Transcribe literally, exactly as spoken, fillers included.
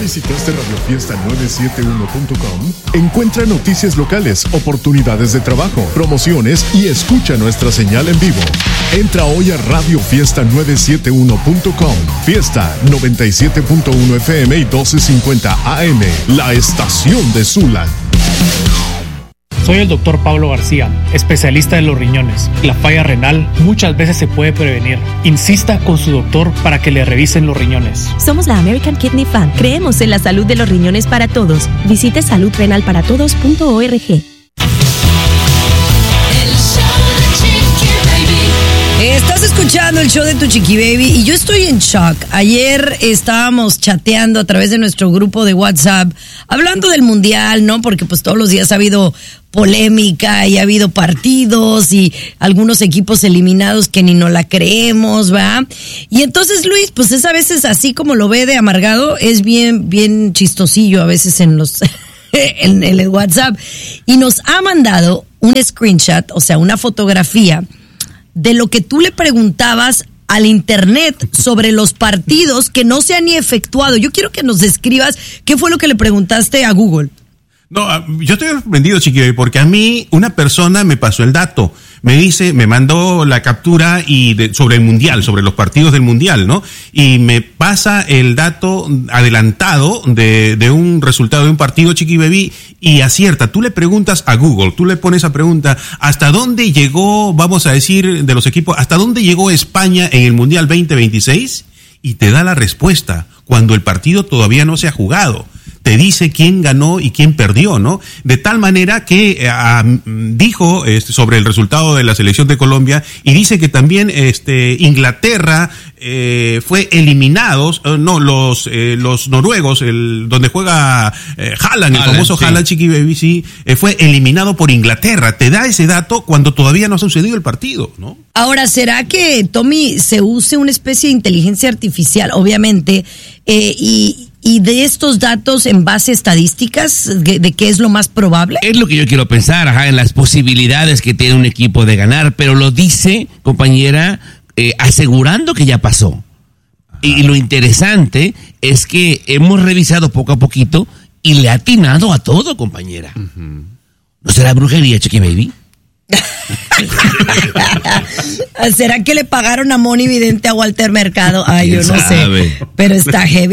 visitaste radio fiesta nueve siete uno punto com? Encuentra noticias locales, oportunidades de trabajo, promociones y escucha nuestra señal en vivo. Entra hoy a radio fiesta nueve siete uno punto com. Fiesta noventa y siete punto uno F M y doce cincuenta A M, la estación de Zula. Soy el doctor Pablo García, especialista de los riñones. La falla renal muchas veces se puede prevenir. Insista con su doctor para que le revisen los riñones. Somos la American Kidney Fund. Creemos en la salud de los riñones para todos. Visite salud renal para todos punto org. Estás escuchando el show de Tu Chiqui Baby y yo estoy en shock. Ayer estábamos chateando a través de nuestro grupo de WhatsApp, hablando del mundial, ¿no? Porque pues todos los días ha habido polémica y ha habido partidos y algunos equipos eliminados que ni no la creemos, ¿va? Y entonces Luis, pues es a veces así como lo ve de amargado, es bien, bien chistosillo a veces en los en, en el WhatsApp y nos ha mandado un screenshot, o sea, una fotografía de lo que tú le preguntabas al internet sobre los partidos que no se han ni efectuado. Yo quiero que nos describas qué fue lo que le preguntaste a Google. No, yo estoy sorprendido, Chiqui, porque a mí una persona me pasó el dato. Me dice, me mandó la captura y de, sobre el mundial, sobre los partidos del mundial, ¿no? Y me pasa el dato adelantado de, de un resultado de un partido, Chiqui Baby, y acierta. Tú le preguntas a Google, tú le pones esa pregunta, ¿hasta dónde llegó, vamos a decir, de los equipos, hasta dónde llegó España en el mundial veinte veintiséis? Y te da la respuesta, cuando el partido todavía no se ha jugado. Te dice quién ganó y quién perdió, ¿no? De tal manera que eh, dijo este, sobre el resultado de la selección de Colombia y dice que también este, Inglaterra eh, fue eliminados, eh, no, los eh, los noruegos, el donde juega eh, Haaland, el Haaland, famoso sí. Haaland, Chiqui Baby, sí, eh, fue eliminado por Inglaterra. Te da ese dato cuando todavía no ha sucedido el partido, ¿no? Ahora, ¿será que, Tommy, se use una especie de inteligencia artificial, obviamente, eh, y... y de estos datos en base a estadísticas, de, de qué es lo más probable? Es lo que yo quiero pensar, ajá, en las posibilidades que tiene un equipo de ganar, pero lo dice, compañera, eh, asegurando que ya pasó. Y, y lo interesante es que hemos revisado poco a poquito y le ha atinado a todo, compañera. Uh-huh. ¿No será brujería, Chiqui Baby? ¿Será que le pagaron a Moni Vidente a Walter Mercado? Ay, yo no sabe? sé, pero está heavy.